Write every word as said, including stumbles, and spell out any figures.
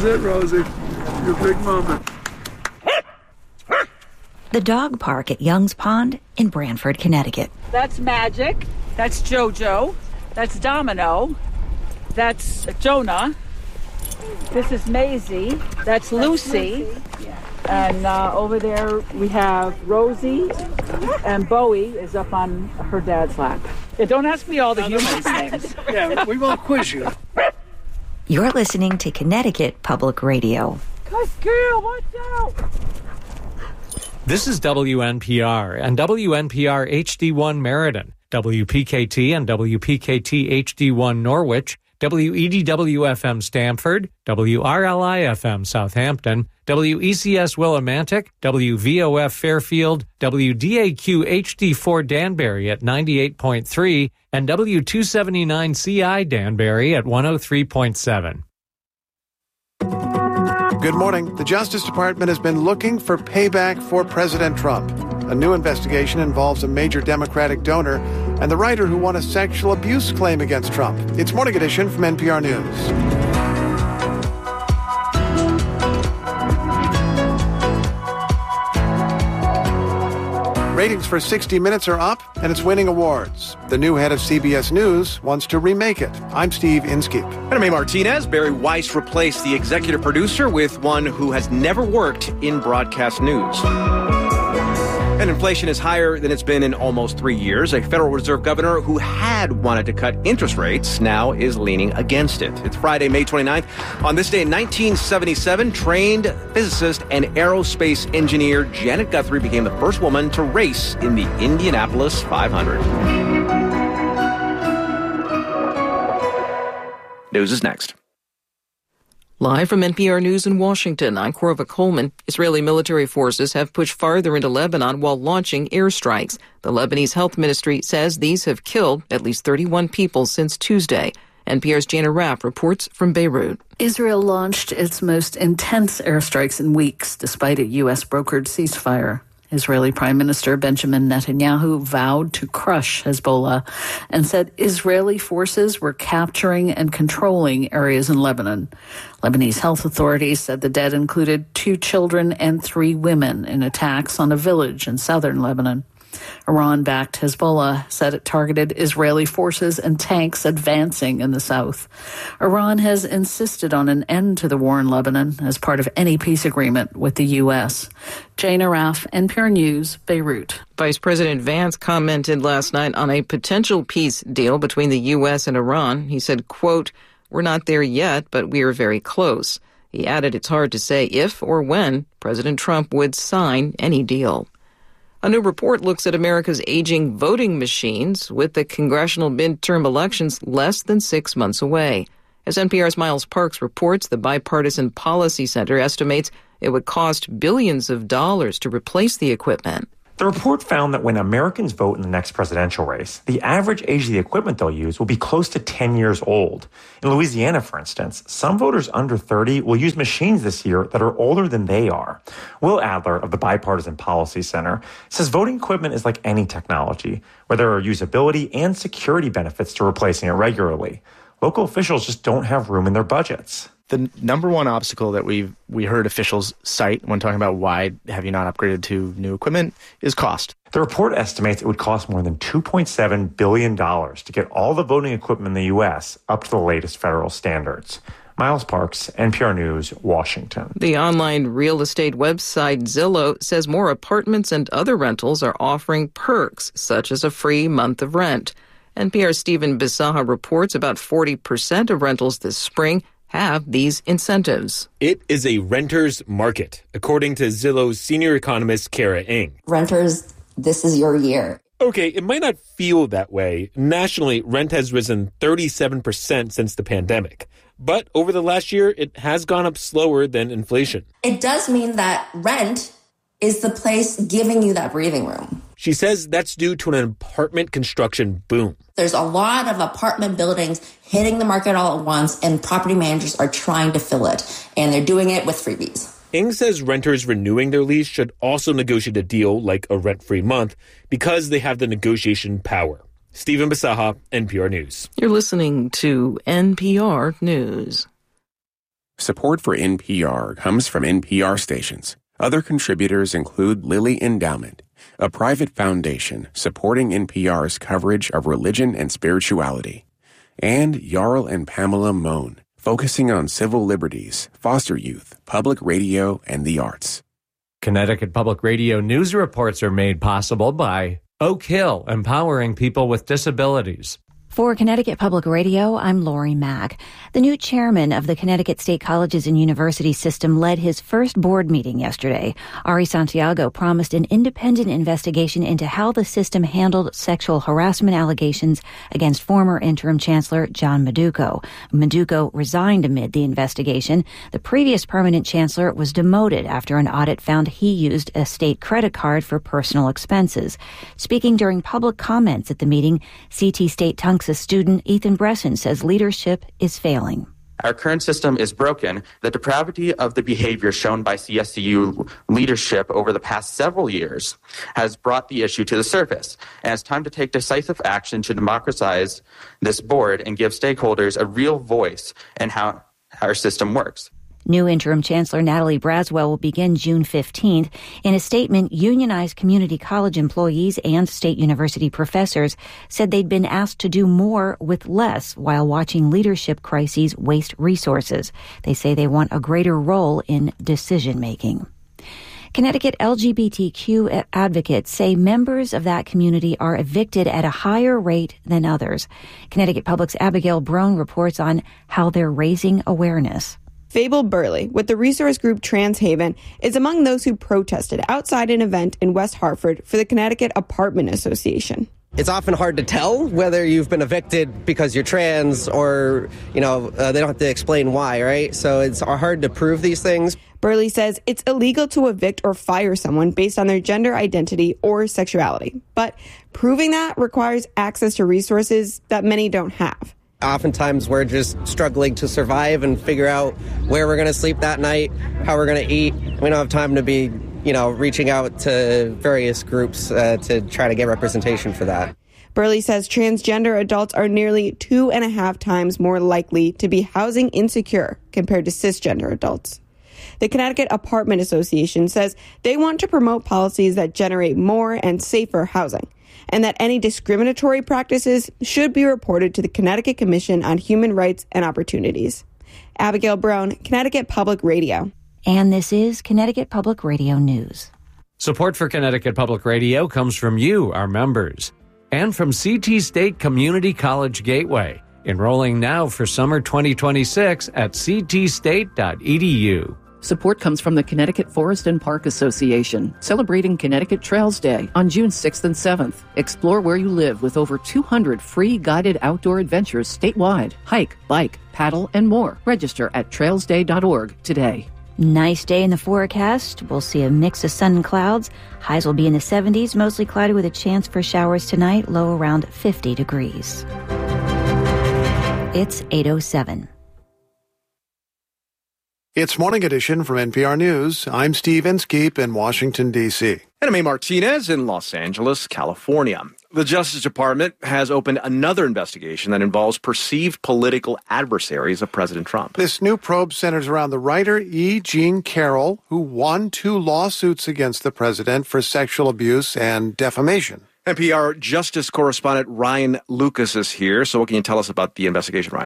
is it, Rosie. Your big moment. The dog park at Young's Pond in Branford, Connecticut. That's Magic. That's Jojo. That's Domino. That's Jonah. This is Maisie. That's Lucy. And uh, over there we have Rosie. And Bowie is up on her dad's lap. Yeah, don't ask me all the humans' names. Yeah, we won't quiz you. You're listening to Connecticut Public Radio. Good girl, watch out! This is W N P R and W N P R H D one Meriden, W P K T and W P K T H D one Norwich, W E D W F M Stamford, W R L I F M Southampton, W E C S Willimantic, W V O F Fairfield, W D A Q H D four Danbury at ninety-eight point three, and W two seventy-nine C I Danbury at one oh three point seven. Good morning. The Justice Department has been looking for payback for President Trump. A new investigation involves a major Democratic donor and the writer who won a sexual abuse claim against Trump. It's Morning Edition from N P R News. Ratings for sixty minutes are up, and it's winning awards. The new head of C B S News wants to remake it. I'm Steve Inskeep. And I'm A. Martinez. Barry Weiss replaced the executive producer with one who has never worked in broadcast news. And inflation is higher than it's been in almost three years. A Federal Reserve governor who had wanted to cut interest rates now is leaning against it. It's Friday, May twenty-ninth. On this day in nineteen seventy-seven, trained physicist and aerospace engineer Janet Guthrie became the first woman to race in the Indianapolis five hundred. News is next. Live from N P R News in Washington, I'm Korva Coleman. Israeli military forces have pushed farther into Lebanon while launching airstrikes. The Lebanese Health Ministry says these have killed at least thirty-one people since Tuesday. N P R's Jana Raff reports from Beirut. Israel launched its most intense airstrikes in weeks, despite a U S brokered ceasefire. Israeli Prime Minister Benjamin Netanyahu vowed to crush Hezbollah and said Israeli forces were capturing and controlling areas in Lebanon. Lebanese health authorities said the dead included two children and three women in attacks on a village in southern Lebanon. Iran-backed Hezbollah said it targeted Israeli forces and tanks advancing in the south. Iran has insisted on an end to the war in Lebanon as part of any peace agreement with the U S. Jana Raff, N P R News, Beirut. Vice President Vance commented last night on a potential peace deal between the U S and Iran. He said, quote, "We're not there yet, but we are very close." He added it's hard to say if or when President Trump would sign any deal. A new report looks at America's aging voting machines with the congressional midterm elections less than six months away. As N P R's Miles Parks reports, the Bipartisan Policy Center estimates it would cost billions of dollars to replace the equipment. The report found that when Americans vote in the next presidential race, the average age of the equipment they'll use will be close to ten years old. In Louisiana, for instance, some voters under thirty will use machines this year that are older than they are. Will Adler of the Bipartisan Policy Center says voting equipment is like any technology, where there are usability and security benefits to replacing it regularly. Local officials just don't have room in their budgets. The number one obstacle that we we heard officials cite when talking about why have you not upgraded to new equipment is cost. The report estimates it would cost more than two point seven billion dollars to get all the voting equipment in the U S up to the latest federal standards. Miles Parks, N P R News, Washington. The online real estate website Zillow says more apartments and other rentals are offering perks, such as a free month of rent. N P R's Stephen Bisaha reports about forty percent of rentals this spring have these incentives. It is a renter's market, according to Zillow's senior economist, Kara Ng. Renters, this is your year. Okay, it might not feel that way. Nationally, rent has risen thirty-seven percent since the pandemic. But over the last year, it has gone up slower than inflation. It does mean that rent is the place giving you that breathing room. She says that's due to an apartment construction boom. There's a lot of apartment buildings hitting the market all at once, and property managers are trying to fill it, and they're doing it with freebies. Ng says renters renewing their lease should also negotiate a deal like a rent-free month because they have the negotiation power. Stephen Bisaha, N P R News. You're listening to N P R News. Support for N P R comes from N P R stations. Other contributors include Lilly Endowment, a private foundation supporting N P R's coverage of religion and spirituality, and Jarl and Pamela Mohn, focusing on civil liberties, foster youth, public radio, and the arts. Connecticut Public Radio news reports are made possible by Oak Hill, empowering people with disabilities. For Connecticut Public Radio, I'm Lori Mack. The new chairman of the Connecticut State Colleges and University System led his first board meeting yesterday. Ari Santiago promised an independent investigation into how the system handled sexual harassment allegations against former interim chancellor John Maduco. Maduco resigned amid the investigation. The previous permanent chancellor was demoted after an audit found he used a state credit card for personal expenses. Speaking during public comments at the meeting, C T State Tunks student Ethan Bresson says leadership is failing. Our current system is broken. The depravity of the behavior shown by C S C U leadership over the past several years has brought the issue to the surface. And it's time to take decisive action to democratize this board and give stakeholders a real voice in how our system works. New interim chancellor Natalie Braswell will begin June fifteenth. In a statement, unionized community college employees and state university professors said they'd been asked to do more with less while watching leadership crises waste resources. They say they want a greater role in decision-making. Connecticut L G B T Q advocates say members of that community are evicted at a higher rate than others. Connecticut Public's Abigail Brown reports on how they're raising awareness. Fable Burley, with the resource group Transhaven, is among those who protested outside an event in West Hartford for the Connecticut Apartment Association. It's often hard to tell whether you've been evicted because you're trans or, you know, uh, they don't have to explain why, right? So it's hard to prove these things. Burley says it's illegal to evict or fire someone based on their gender identity or sexuality. But proving that requires access to resources that many don't have. Oftentimes we're just struggling to survive and figure out where we're going to sleep that night, how we're going to eat. We don't have time to be, you know, reaching out to various groups uh, to try to get representation for that. Burley says transgender adults are nearly two and a half times more likely to be housing insecure compared to cisgender adults. The Connecticut Apartment Association says they want to promote policies that generate more and safer housing, and that any discriminatory practices should be reported to the Connecticut Commission on Human Rights and Opportunities. Abigail Brown, Connecticut Public Radio. And this is Connecticut Public Radio News. Support for Connecticut Public Radio comes from you, our members, and from C T State Community College Gateway. Enrolling now for summer twenty twenty-six at c t state dot e d u. Support comes from the Connecticut Forest and Park Association, celebrating Connecticut Trails Day on June sixth and seventh. Explore where you live with over two hundred free guided outdoor adventures statewide. Hike, bike, paddle, and more. Register at trails day dot org today. Nice day in the forecast. We'll see a mix of sun and clouds. Highs will be in the seventies, mostly cloudy with a chance for showers tonight, low around fifty degrees. It's eight oh seven. It's Morning Edition from N P R News. I'm Steve Inskeep in Washington, D C. And I'm A. Martinez in Los Angeles, California. The Justice Department has opened another investigation that involves perceived political adversaries of President Trump. This new probe centers around the writer E. Jean Carroll, who won two lawsuits against the president for sexual abuse and defamation. N P R Justice correspondent Ryan Lucas is here. So what can you tell us about the investigation, Ryan?